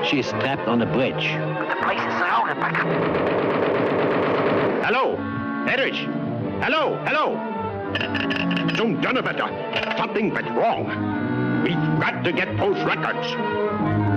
She's trapped on the bridge. But the place is surrounded by... Hello? Erich? Hello? Hello? Zum Donnerwetter. Something went wrong. We've got to get those records.